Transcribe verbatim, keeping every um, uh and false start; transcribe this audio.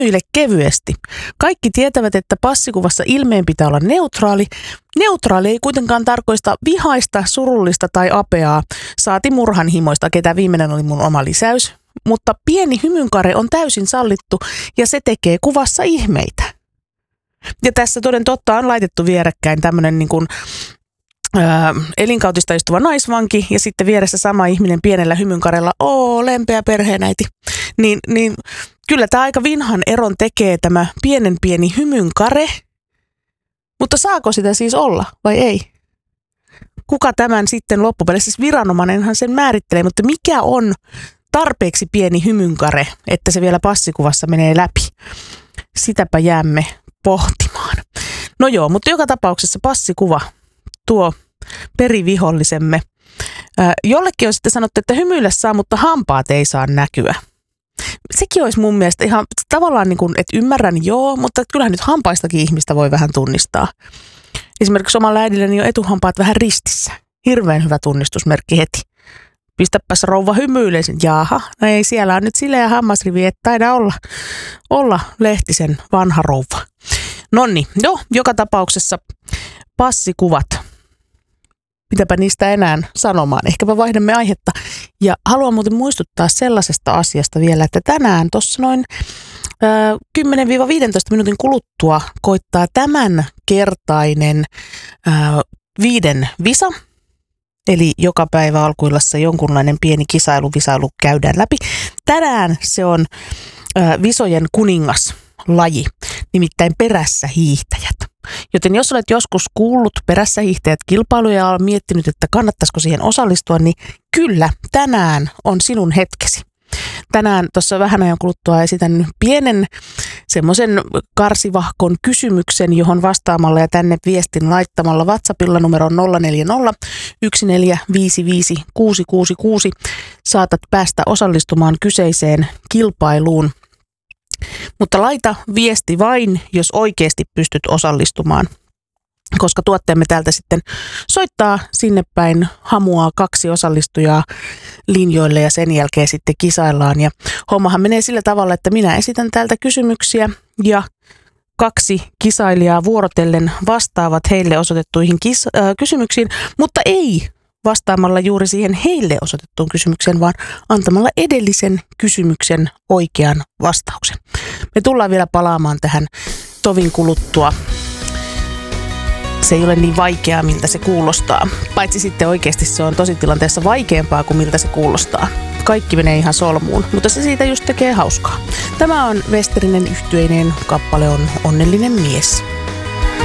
hymyile kevyesti. Kaikki tietävät, että passikuvassa ilmeen pitää olla neutraali. Neutraali ei kuitenkaan tarkoista vihaista, surullista tai apeaa, saati murhanhimoista, ketä viimeinen oli mun oma lisäys. Mutta pieni hymynkare on täysin sallittu ja se tekee kuvassa ihmeitä. Ja tässä toden totta on laitettu vierekkäin tämmöinen niin kuin Ää, elinkautista istuva naisvanki ja sitten vieressä sama ihminen pienellä hymynkarella, oo, lempeä perheenäiti. Niin, niin kyllä tämä aika vinhan eron tekee tämä pienen pieni hymynkare, mutta saako sitä siis olla vai ei? Kuka tämän sitten loppupeleissä, siis viranomainenhan sen määrittelee, mutta mikä on tarpeeksi pieni hymynkare, että se vielä passikuvassa menee läpi? Sitäpä jäämme pohtimaan. No joo, mutta joka tapauksessa passikuva tuo perivihollisemme. Ää, jollekin on sitten sanottu, että hymyillä saa, mutta hampaat ei saa näkyä. Sekin olisi mun mielestä ihan tavallaan niin kuin, että ymmärrän joo, mutta kyllähän nyt hampaistakin ihmistä voi vähän tunnistaa. Esimerkiksi omalla äidilläni on etuhampaat vähän ristissä. Hirveän hyvä tunnistusmerkki heti. Pistäpäs rouva hymyilesin. Jaaha, no ei siellä on nyt sileä hammasrivi, että taida olla, olla Lehtisen vanha rouva. Nonni, joo, joka tapauksessa passikuvat. Mitäpä niistä enää sanomaan. Ehkäpä vaihdamme aihetta. Ja haluan muuten muistuttaa sellaisesta asiasta vielä, että tänään tuossa noin äh, kymmenen viisitoista minuutin kuluttua koittaa tämänkertainen äh, viiden visa. Eli joka päivä alkuillassa jonkunlainen pieni kisailu, visailu käydään läpi. Tänään se on äh, visojen kuningaslaji, nimittäin perässä hiihtäjät. Joten jos olet joskus kuullut perässä hiihtäjät kilpailuja ja olet miettinyt, että kannattaisiko siihen osallistua, niin kyllä, tänään on sinun hetkesi. Tänään tuossa vähän ajan kuluttua esitän pienen semmoisen karsivahkon kysymyksen, johon vastaamalla ja tänne viestin laittamalla WhatsAppilla numeroon nolla neljä nolla yksi neljä viisi viisi kuusi kuusi kuusi saatat päästä osallistumaan kyseiseen kilpailuun. Mutta laita viesti vain, jos oikeasti pystyt osallistumaan, koska tuotteemme täältä sitten soittaa sinne päin, hamuaa kaksi osallistujaa linjoille ja sen jälkeen sitten kisaillaan. Ja hommahan menee sillä tavalla, että minä esitän täältä kysymyksiä ja kaksi kisailijaa vuorotellen vastaavat heille osoitettuihin kis- äh, kysymyksiin, mutta ei vastaamalla juuri siihen heille osoitettuun kysymykseen, vaan antamalla edellisen kysymyksen oikean vastauksen. Me tullaan vielä palaamaan tähän tovin kuluttua. Se ei ole niin vaikeaa, miltä se kuulostaa. Paitsi sitten oikeasti se on tositilanteessa vaikeampaa kuin miltä se kuulostaa. Kaikki menee ihan solmuun, mutta se siitä just tekee hauskaa. Tämä on Westerinen yhtyeineen, kappale on Onnellinen mies.